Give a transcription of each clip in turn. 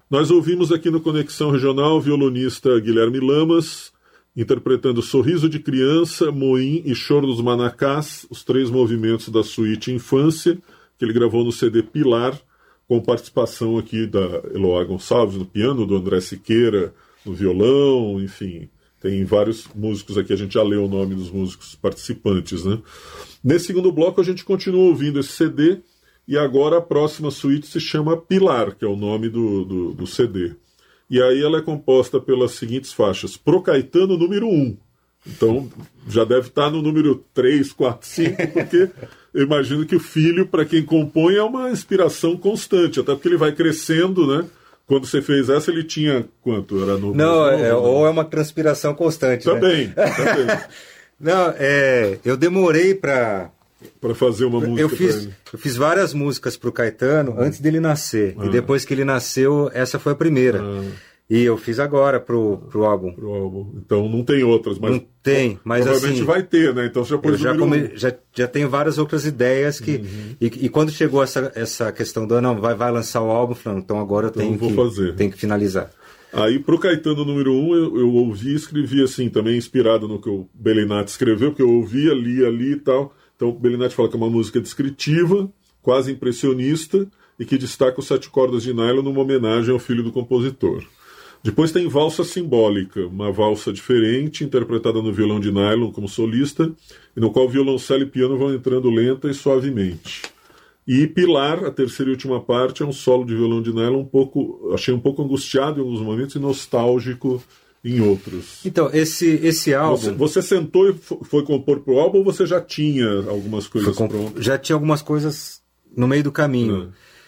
Nós ouvimos aqui no Conexão Regional o violonista Guilherme Lamas, interpretando Sorriso de Criança, Moim e Choro dos Manacás, os 3 movimentos da suíte Infância, que ele gravou no CD Pilar, com participação aqui da Eloá Gonçalves no piano, do André Siqueira no violão, enfim, tem vários músicos aqui, a gente já leu o nome dos músicos participantes, né? Nesse segundo bloco a gente continua ouvindo esse CD, e agora a próxima suíte se chama Pilar, que é o nome do CD. E aí ela é composta pelas seguintes faixas: Pro Caetano, número 1. Então já deve estar no número 3, 4, 5, porque eu imagino que o filho, para quem compõe, é uma inspiração constante, até porque ele vai crescendo, né? Quando você fez essa, ele tinha quanto? Era no Não, ou é uma transpiração constante. Também, né? também. Não, eu demorei para fazer uma música eu fiz várias músicas pro Caetano antes dele nascer. E depois que ele nasceu, essa foi a primeira. E eu fiz agora pro álbum. Pro álbum. Então não tem outras, mas... Não tem, mas provavelmente assim... vai ter, né? Então você já pôs já tenho várias outras ideias que... E quando chegou essa questão do... Não, vai lançar o álbum, falando, então agora eu tenho que finalizar. Aí, pro Caetano número 1, eu ouvi e escrevi assim, também inspirado no que o Bellinati escreveu, porque eu ouvia, lia ali e tal. Então o Bellinati fala que é uma música descritiva, quase impressionista, e que destaca os 7 cordas de nylon numa homenagem ao filho do compositor. Depois tem Valsa Simbólica, uma valsa diferente, interpretada no violão de nylon como solista, e no qual violoncelo e piano vão entrando lenta e suavemente. E Pilar, a terceira e última parte, é um solo de violão de nylon achei um pouco angustiado em alguns momentos e nostálgico em outros. Então, esse álbum... Você sentou e foi compor pro álbum ou você já tinha algumas coisas prontas? Já tinha algumas coisas no meio do caminho.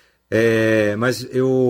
Mas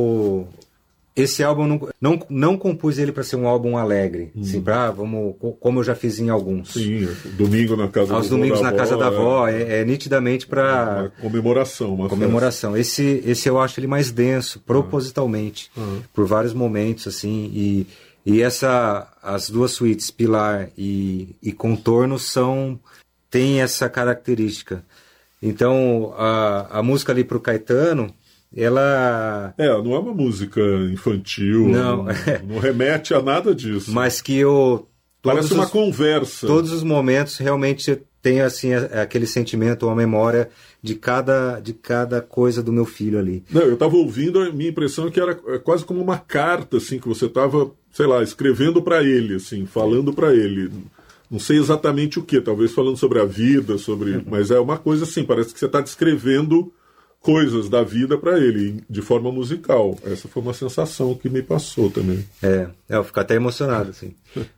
esse álbum não compus ele para ser um álbum alegre, assim, como eu já fiz em alguns. Sim, domingo na casa Aos domingos na casa da avó, nitidamente para comemoração, uma comemoração. Esse eu acho ele mais denso, propositalmente, por vários momentos, assim, e as duas suítes, Pilar e Contorno, tem essa característica. Então, a música ali pro Caetano, ela... não é uma música infantil, não remete a nada disso. Mas que parece uma conversa. Todos os momentos realmente tem assim, aquele sentimento, uma memória de cada coisa do meu filho ali. Não, eu estava ouvindo, a minha impressão é que era quase como uma carta, assim, que você estava, sei lá, escrevendo para ele, assim, falando para ele. Não sei exatamente o que, talvez falando sobre a vida, mas é uma coisa assim, parece que você está descrevendo coisas da vida para ele, de forma musical. Essa foi uma sensação que me passou também. Eu fico até emocionado, assim.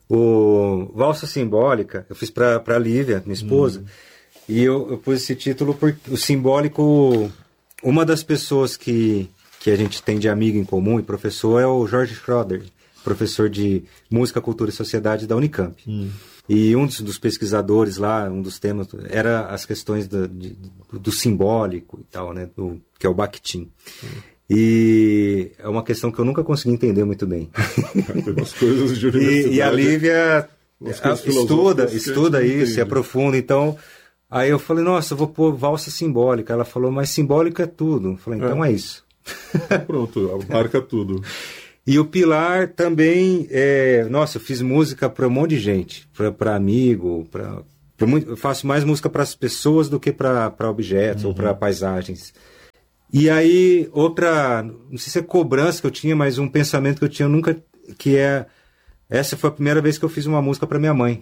O Valsa Simbólica, eu fiz para Lívia, minha esposa, e eu pus esse título porque o simbólico, uma das pessoas que a gente tem de amigo em comum e professor é o Jorge Schroeder, professor de Música, Cultura e Sociedade da Unicamp. E um dos pesquisadores lá, um dos temas, era as questões do simbólico e tal, né? Que é o Bakhtin. E é uma questão que eu nunca consegui entender muito bem. As coisas de universidade. E a Lívia estuda isso, se aprofunda. Então, aí eu falei, nossa, eu vou pôr valsa simbólica. Ela falou, mas simbólico é tudo. Eu falei, então é isso. Pronto, abarca tudo. E o Pilar também, eu fiz música para um monte de gente, para amigo, eu faço mais música para as pessoas do que para objetos ou para paisagens. E aí, não sei se é cobrança que eu tinha, mas um pensamento que eu tinha nunca, essa foi a primeira vez que eu fiz uma música para minha mãe.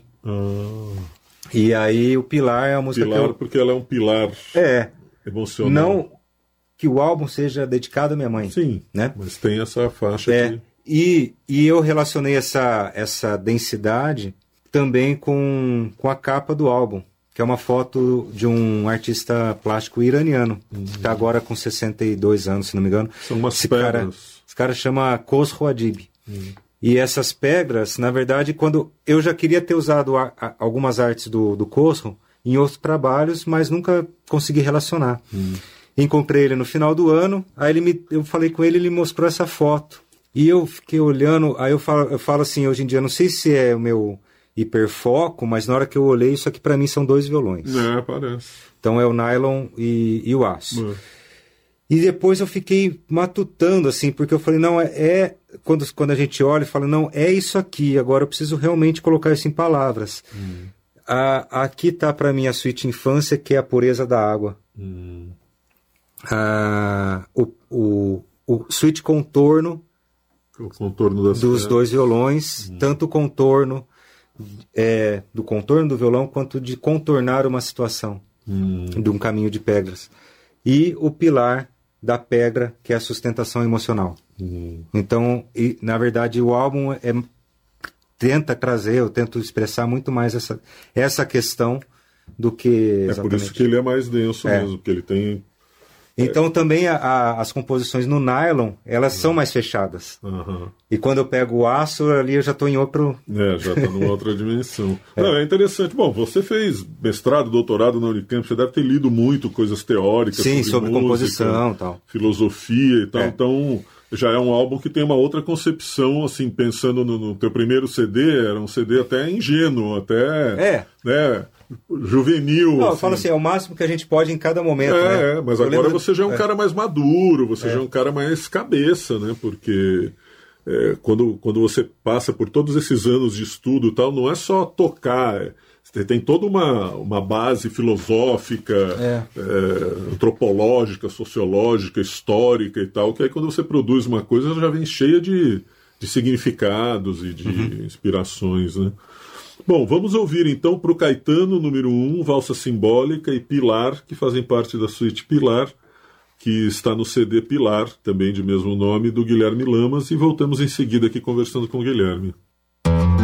E aí o Pilar é uma música porque ela é um pilar emocional. Não que o álbum seja dedicado à minha mãe. Sim, né? Mas tem essa faixa aqui. E eu relacionei essa densidade também com a capa do álbum, que é uma foto de um artista plástico iraniano, que está agora com 62 anos, se não me engano. São umas pedras. Esse cara chama Khosrow Adib. E essas pedras, na verdade, quando eu já queria ter usado algumas artes do Khosrow em outros trabalhos, mas nunca consegui relacionar. Encontrei ele no final do ano, aí eu falei com ele, ele mostrou essa foto. E eu fiquei olhando, aí eu falo assim, hoje em dia, não sei se é o meu hiperfoco, mas na hora que eu olhei, isso aqui pra mim são 2 violões. Parece. Então é o nylon e o aço. E depois eu fiquei matutando, assim, porque eu falei, não, quando a gente olha e fala, não, é isso aqui, agora eu preciso realmente colocar isso em palavras. Aqui está para mim a suíte infância, que é a pureza da água. O suíte contorno, o contorno dos dois violões, tanto o contorno do contorno do violão, quanto de contornar uma situação de um caminho de pedras. E o pilar da pedra, que é a sustentação emocional. Então, na verdade, o álbum eu tento expressar muito mais essa questão do que exatamente. É por isso que ele é mais denso mesmo, porque ele tem... Então também as composições no nylon, elas são mais fechadas. E quando eu pego o aço, ali eu já estou em outro... já está numa outra dimensão. Não, é interessante. Bom, você fez mestrado, doutorado na Unicamp, você deve ter lido muito coisas teóricas. Sim, sobre música, composição e tal. Filosofia e tal. Então, já é um álbum que tem uma outra concepção, assim, pensando no teu primeiro CD, era um CD até ingênuo, até... né, juvenil. Não, eu falo assim, é o máximo que a gente pode em cada momento, né? Mas agora você já é um cara mais maduro, você já é um cara mais cabeça, né? Porque quando você passa por todos esses anos de estudo e tal, não é só tocar, tem toda uma base filosófica, antropológica, sociológica, histórica e tal, que aí quando você produz uma coisa, ela já vem cheia de significados e de inspirações, né? Bom, vamos ouvir então para o Caetano, número 1, Valsa Simbólica e Pilar, que fazem parte da suíte Pilar, que está no CD Pilar, também de mesmo nome, do Guilherme Lamas, e voltamos em seguida aqui conversando com o Guilherme.